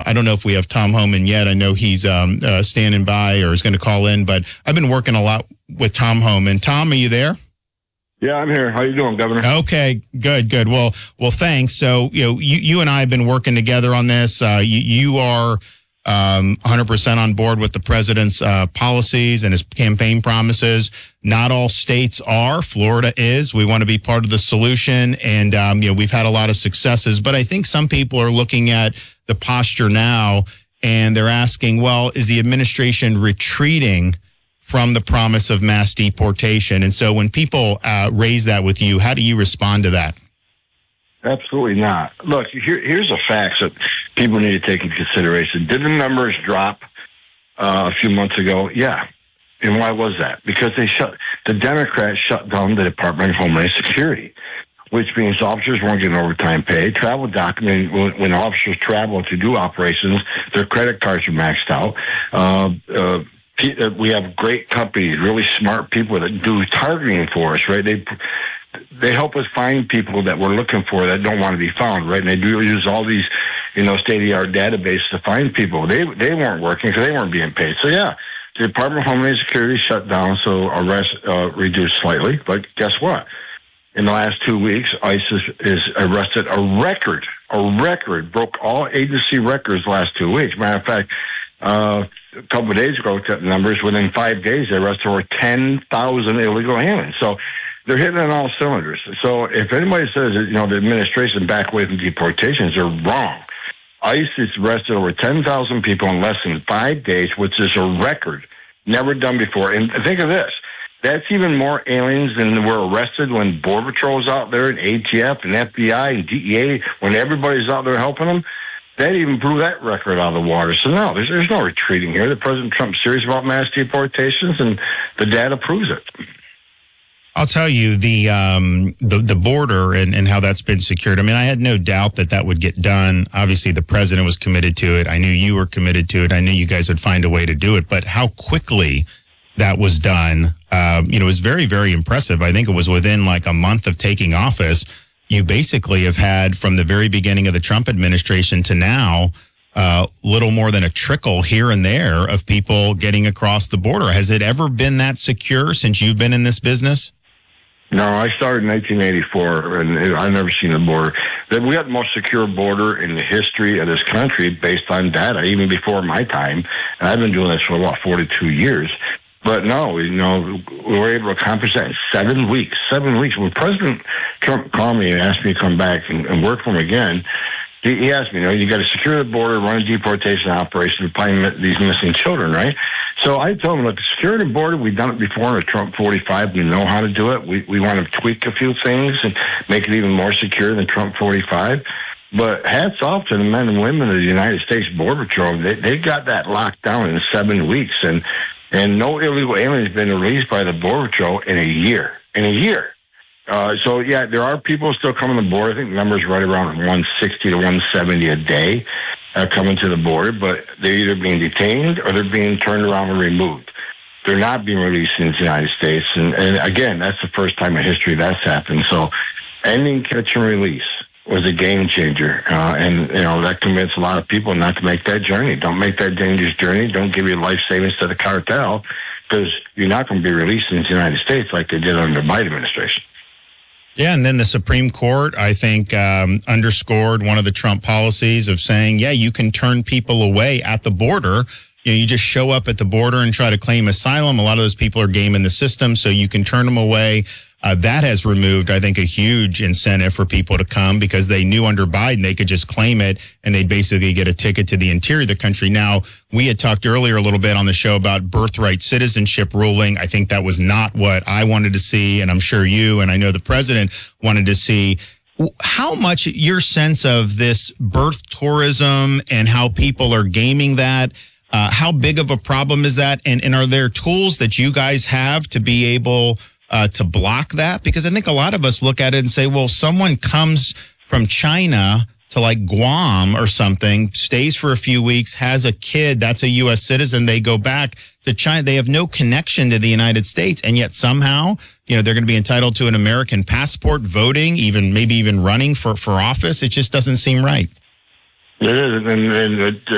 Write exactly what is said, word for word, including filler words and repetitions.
I don't know if we have Tom Homan yet. I know he's um, uh, standing by or is going to call in, but I've been working a lot with Tom Homan. Tom, are you there? Yeah, I'm here. How you doing, Governor? Okay, good, good. Well, well, thanks. So, you know, you, you and I have been working together on this. Uh, you, you are um, one hundred percent on board with the president's uh, policies and his campaign promises. Not all states are. Florida is. We want to be part of the solution, and um, you know, we've had a lot of successes. But I think some people are looking at the posture now, and they're asking, well, is the administration retreating from the promise of mass deportation? And so when people uh, raise that with you, how do you respond to that? Absolutely not. Look, here, here's the facts that people need to take into consideration. Did the numbers drop uh, a few months ago? Yeah. And why was that? Because they shut the Democrats shut down the Department of Homeland Security, which means officers weren't getting overtime pay. Travel document, when, when officers travel to do operations, their credit cards are maxed out. Uh, uh, We have great companies, really smart people that do targeting for us, right? They they help us find people that we're looking for that don't want to be found, right? And they do use all these, you know, state-of-the-art databases to find people. They they weren't working because they weren't being paid. So yeah, the Department of Homeland Security shut down, so arrests uh, reduced slightly. But guess what? In the last two weeks, ICE has, has arrested a record, a record, broke all agency records the last two weeks. Matter of fact, uh, a couple of days ago, the numbers, within five days, they arrested over ten thousand illegal aliens. So they're hitting on all cylinders. So if anybody says that, you know, the administration back away from deportations, they're wrong. ICE has arrested over ten thousand people in less than five days, which is a record never done before. And think of this. That's even more aliens than were arrested when Border Patrol was out there and A T F and F B I and D E A, when everybody's out there helping them. That even blew that record out of the water. So no, there's, there's no retreating here. The President Trump's serious about mass deportations, and the data proves it. I'll tell you, the um, the, the border and, and how that's been secured. I mean, I had no doubt that that would get done. Obviously, the president was committed to it. I knew you were committed to it. I knew you guys would find a way to do it. But how quickly that was done, um, you know, was very, very impressive. I think it was within like a month of taking office. You basically have had from the very beginning of the Trump administration to now, uh, little more than a trickle here and there of people getting across the border. Has it ever been that secure since you've been in this business? No, I started in nineteen eighty-four, and I've never seen a border. We got the most secure border in the history of this country based on data, even before my time. And I've been doing this for about forty-two years. But no, you know, we were able to accomplish that in seven weeks. Seven weeks. When President Trump called me and asked me to come back and, and work for him again, he, he asked me, you know, you got to secure the border, run a deportation operation to find these missing children, right? So I told him, look, secure the border, we've done it before in the Trump forty-five. We know how to do it. We we want to tweak a few things and make it even more secure than Trump forty-five. But hats off to the men and women of the United States Border Patrol. They, they got that locked down in seven weeks. And And no illegal alien has been released by the Border Patrol in a year. In a year. Uh, so, yeah, there are people still coming to the border. I think the number's right around one sixty to one seventy a day uh, coming to the border. But they're either being detained or they're being turned around and removed. They're not being released in the United States. And, and again, that's the first time in history that's happened. So ending catch and release was a game changer. Uh, and, you know, that convinced a lot of people not to make that journey. Don't make that dangerous journey. Don't give your life savings to the cartel, because you're not going to be released in the United States like they did under the Biden administration. Yeah, and then the Supreme Court, I think, um, underscored one of the Trump policies of saying, yeah, you can turn people away at the border. You know, you just show up at the border and try to claim asylum. A lot of those people are gaming the system, so you can turn them away. Uh, that has removed, I think, a huge incentive for people to come, because they knew under Biden they could just claim it and they'd basically get a ticket to the interior of the country. Now, we had talked earlier a little bit on the show about birthright citizenship ruling. I think that was not what I wanted to see, and I'm sure you and I know the president wanted to see. How much your sense of this birth tourism and how people are gaming that, uh, how big of a problem is that? And, and are there tools that you guys have to be able Uh, to block that? Because I think a lot of us look at it and say, well, someone comes from China to like Guam or something, stays for a few weeks, has a kid, that's a U S citizen, they go back to China. They have no connection to the United States, and yet somehow, you know, they're going to be entitled to an American passport, voting, even maybe even running for, for office. It just doesn't seem right. It is, and, and